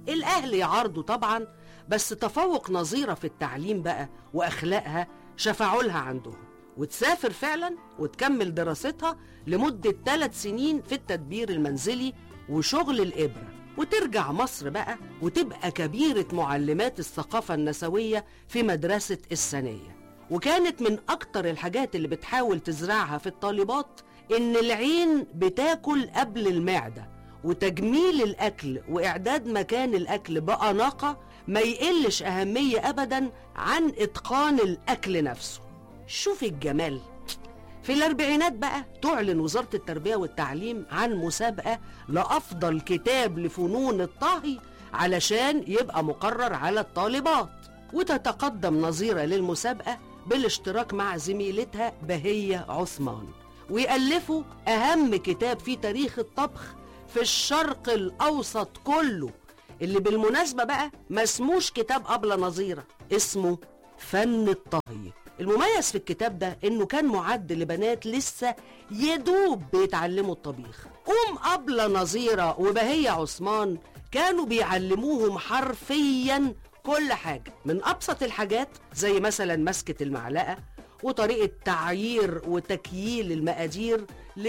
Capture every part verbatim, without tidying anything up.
الأهل يعارضوا طبعا، بس تفوق نظيرة في التعليم بقى وأخلاقها شفعوا لها عندهم، وتسافر فعلا وتكمل دراستها لمدة ثلاث سنين في التدبير المنزلي وشغل الإبرة، وترجع مصر بقى وتبقى كبيرة معلمات الثقافة النسوية في مدرسة الثانية. وكانت من أكتر الحاجات اللي بتحاول تزرعها في الطالبات إن العين بتاكل قبل المعدة، وتجميل الأكل وإعداد مكان الأكل بأناقة ما يقلش أهمية أبداً عن إتقان الأكل نفسه. شوف الجمال. في الأربعينات بقى تعلن وزارة التربية والتعليم عن مسابقة لأفضل كتاب لفنون الطهي علشان يبقى مقرر على الطالبات، وتتقدم نظيرة للمسابقة بالاشتراك مع زميلتها بهية عثمان، ويألفوا أهم كتاب في تاريخ الطبخ في الشرق الأوسط كله، اللي بالمناسبة بقى ما اسموش كتاب أبلة نظيرة، اسمه فن الطهي. المميز في الكتاب ده إنه كان معد لبنات لسه يدوب بيتعلموا الطبيخ. أم أبلة نظيرة وبهية عثمان كانوا بيعلموهم حرفياً كل حاجة، من أبسط الحاجات زي مثلاً مسكة المعلقة وطريقة تعيير وتكييل المقادير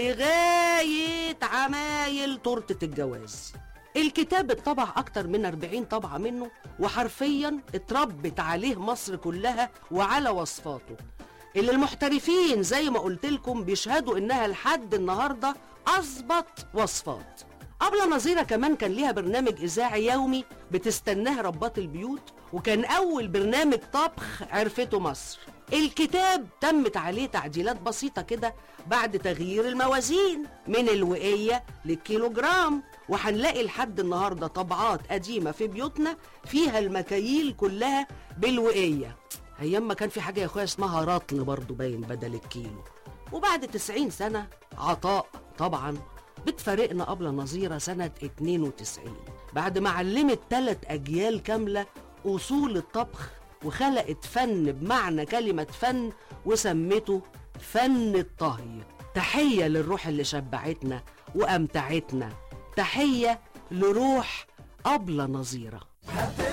لغاية عمايل تورتة الجواز. الكتاب اتطبع أكتر من أربعين طبعة منه، وحرفياً اتربت عليه مصر كلها وعلى وصفاته اللي المحترفين زي ما قلت لكم بيشهدوا إنها لحد النهاردة أظبط وصفات. أبلة نظيرة كمان كان ليها برنامج إذاعي يومي بتستناه ربات البيوت، وكان أول برنامج طبخ عرفته مصر. الكتاب تمت عليه تعديلات بسيطة كده بعد تغيير الموازين من الوقية للكيلوجرام، وهنلاقي لحد النهاردة طبعات قديمة في بيوتنا فيها المكاييل كلها بالوقية. أيام ما كان في حاجة يا أخويا اسمها رطل برضو باين بدل الكيلو. وبعد تسعين سنة عطاء طبعا بتفارقنا أبلة نظيرة سنة اتنين وتسعين بعد ما علمت ثلاث أجيال كاملة أصول الطبخ، وخلقت فن بمعنى كلمة فن وسمته فن الطهي. تحية للروح اللي شبعتنا وأمتعتنا، تحية لروح أبلة نظيرة.